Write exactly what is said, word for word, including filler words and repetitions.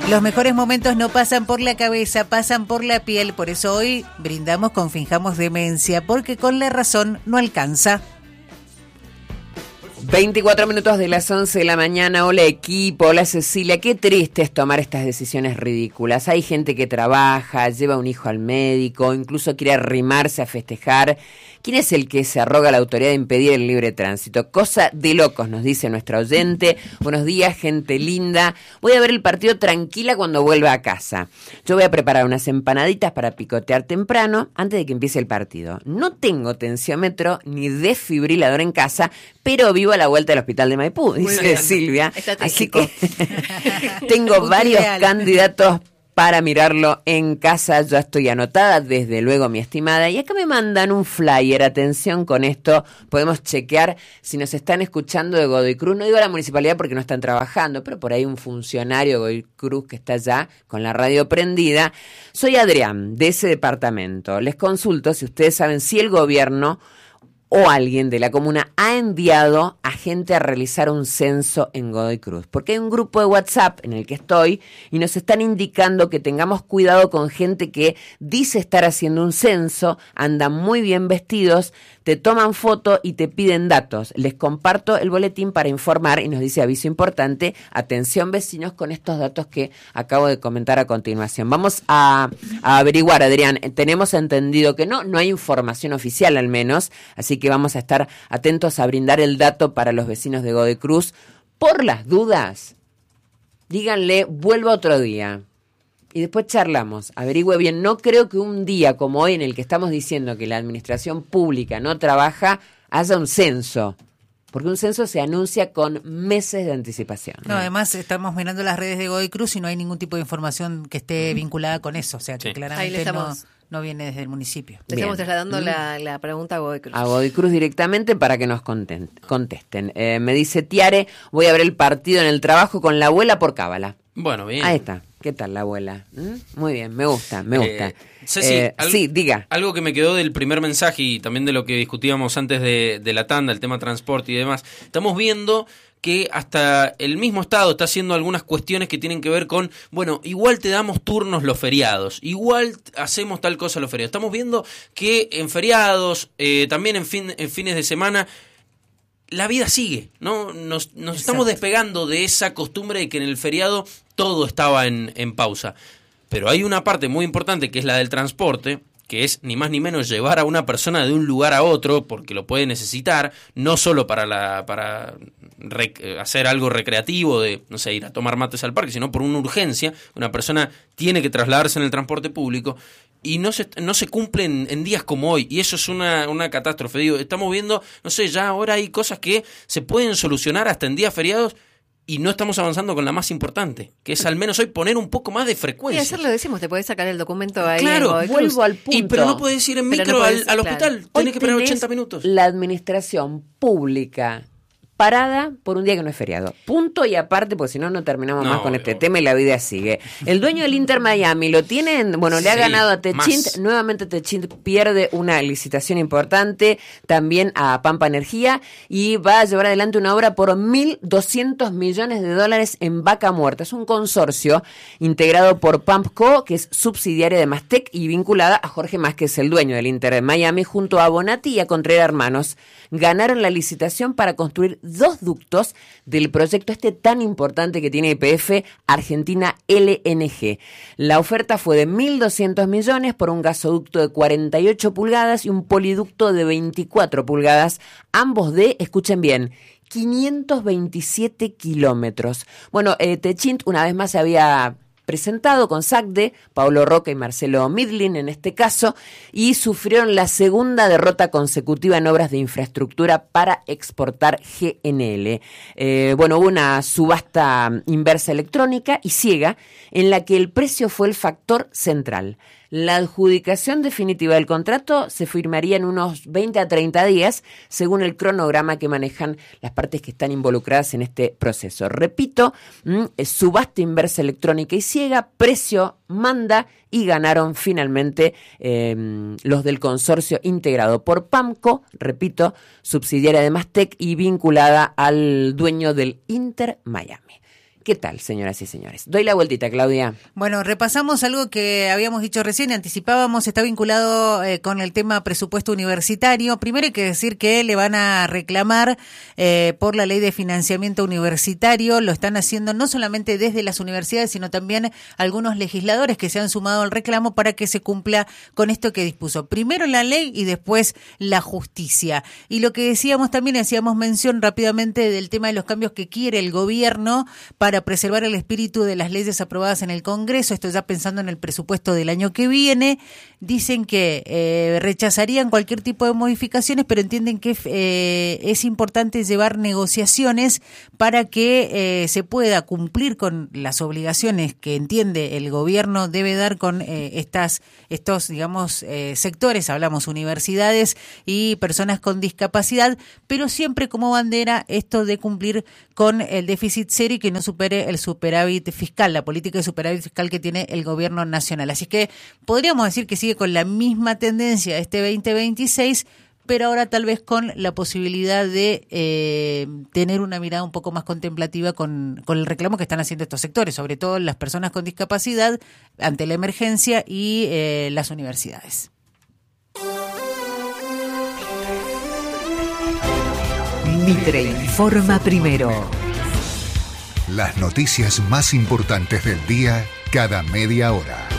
Los mejores momentos no pasan por la cabeza, pasan por la piel. Por eso hoy brindamos con Finjamos Demencia, porque con la razón no alcanza. veinticuatro minutos de las once de la mañana. Hola equipo, hola Cecilia. Qué triste es tomar estas decisiones ridículas. Hay gente que trabaja, lleva un hijo al médico, incluso quiere arrimarse a festejar. ¿Quién es el que se arroga la autoridad de impedir el libre tránsito? Cosa de locos, nos dice nuestra oyente. Buenos días, gente linda. Voy a ver el partido tranquila cuando vuelva a casa. Yo voy a preparar unas empanaditas para picotear temprano antes de que empiece el partido. No tengo tensiómetro ni desfibrilador en casa, pero vivo a la vuelta del hospital de Maipú, dice Silvia. Así que tengo varios candidatos para mirarlo en casa. Yo estoy anotada, desde luego, mi estimada. Y acá me mandan un flyer. Atención con esto. Podemos chequear si nos están escuchando de Godoy Cruz. No digo la municipalidad porque no están trabajando, pero por ahí un funcionario de Godoy Cruz que está allá con la radio prendida. Soy Adrián, de ese departamento. Les consulto si ustedes saben si el gobierno o alguien de la comuna ha enviado a gente a realizar un censo en Godoy Cruz. Porque hay un grupo de WhatsApp en el que estoy y nos están indicando que tengamos cuidado con gente que dice estar haciendo un censo, andan muy bien vestidos, te toman foto y te piden datos. Les comparto el boletín para informar y nos dice aviso importante, atención vecinos con estos datos que acabo de comentar a continuación. Vamos a, a averiguar, Adrián. Tenemos entendido que no, no hay información oficial al menos, así que vamos a estar atentos a brindar el dato para los vecinos de Godoy Cruz. Por las dudas, díganle, vuelvo otro día. Y después charlamos, averigüe bien. No creo que un día como hoy en el que estamos diciendo que la administración pública no trabaja, haya un censo. Porque un censo se anuncia con meses de anticipación. No, además estamos mirando las redes de Godoy Cruz y no hay ningún tipo de información que esté vinculada con eso. O sea, que sí, claramente estamos... no... No viene desde el municipio. Le estamos trasladando la, la pregunta a Godoy Cruz. A Godoy Cruz directamente para que nos contesten. Eh, me dice Tiare, voy a ver el partido en el trabajo con la abuela por cábala. Bueno, bien. Ahí está. ¿Qué tal la abuela? ¿Mm? Muy bien, me gusta, me gusta. Eh, Ceci, eh, algo, sí, diga. Algo que me quedó del primer mensaje y también de lo que discutíamos antes de, de la tanda, el tema transporte y demás. Estamos viendo que hasta el mismo Estado está haciendo algunas cuestiones que tienen que ver con, bueno, igual te damos turnos los feriados, igual hacemos tal cosa los feriados. Estamos viendo que en feriados, eh, también en, fin, en fines de semana, la vida sigue, ¿no? Nos, nos estamos despegando de esa costumbre de que en el feriado todo estaba en, en pausa. Pero hay una parte muy importante que es la del transporte, que es ni más ni menos llevar a una persona de un lugar a otro porque lo puede necesitar, no solo para la para rec- hacer algo recreativo de, no sé, ir a tomar mates al parque, sino por una urgencia. Una persona tiene que trasladarse en el transporte público y no se no se cumplen en días como hoy, y eso es una, una catástrofe. Digo, estamos viendo, no sé, ya ahora hay cosas que se pueden solucionar hasta en días feriados y no estamos avanzando con la más importante, que es al menos hoy poner un poco más de frecuencia. Y ayer lo decimos, te podés sacar el documento ahí. Claro, vuelvo al punto. Y, pero no podés ir en micro no podés, al, al hospital, claro. Tenés que esperar ochenta minutos. La administración pública parada por un día que no es feriado. Punto y aparte, porque si no, no terminamos no, más con no, este no. tema y la vida sigue. El dueño del Inter Miami lo tienen, bueno, le sí, ha ganado a Techint. Nuevamente Techint pierde una licitación importante, también a Pampa Energía, y va a llevar adelante una obra por mil doscientos millones de dólares en Vaca Muerta. Es un consorcio integrado por Pampco, que es subsidiaria de Mastec y vinculada a Jorge Mas, que es el dueño del Inter de Miami, junto a Bonatti y a Contreras Hermanos. Ganaron la licitación para construir dos ductos del proyecto este tan importante que tiene Y P F Argentina L N G. La oferta fue de mil doscientos millones por un gasoducto de cuarenta y ocho pulgadas y un poliducto de veinticuatro pulgadas, ambos de, escuchen bien, quinientos veintisiete kilómetros. Bueno, eh, Techint una vez más se había presentado con SACDE, Paulo Roca y Marcelo Midlin en este caso, y sufrieron la segunda derrota consecutiva en obras de infraestructura para exportar G N L. Eh, bueno, hubo una subasta inversa electrónica y ciega en la que el precio fue el factor central. La adjudicación definitiva del contrato se firmaría en unos veinte a treinta días, según el cronograma que manejan las partes que están involucradas en este proceso. Repito, mmm, subasta inversa electrónica y ciega, precio manda, y ganaron finalmente eh, los del consorcio integrado por Pamco, repito, subsidiaria de Mastec y vinculada al dueño del Inter Miami. ¿Qué tal, señoras y señores? Doy la vueltita, Claudia. Bueno, repasamos algo que habíamos dicho recién, anticipábamos, está vinculado eh, con el tema presupuesto universitario. Primero hay que decir que le van a reclamar eh, por la ley de financiamiento universitario, lo están haciendo no solamente desde las universidades, sino también algunos legisladores que se han sumado al reclamo para que se cumpla con esto que dispuso. Primero la ley y después la justicia. Y lo que decíamos también, hacíamos mención rápidamente del tema de los cambios que quiere el gobierno para preservar el espíritu de las leyes aprobadas en el Congreso, esto ya pensando en el presupuesto del año que viene. Dicen que eh, rechazarían cualquier tipo de modificaciones, pero entienden que eh, es importante llevar negociaciones para que eh, se pueda cumplir con las obligaciones que entiende el gobierno debe dar con eh, estas estos, digamos, eh, sectores, hablamos universidades y personas con discapacidad, pero siempre como bandera esto de cumplir con el déficit cero y que no supere el superávit fiscal, la política de superávit fiscal que tiene el gobierno nacional. Así que podríamos decir que sigue con la misma tendencia este veinte veintiséis, pero ahora tal vez con la posibilidad de eh, tener una mirada un poco más contemplativa con, con el reclamo que están haciendo estos sectores, sobre todo las personas con discapacidad ante la emergencia y eh, las universidades. Mitre informa primero. Las noticias más importantes del día cada media hora.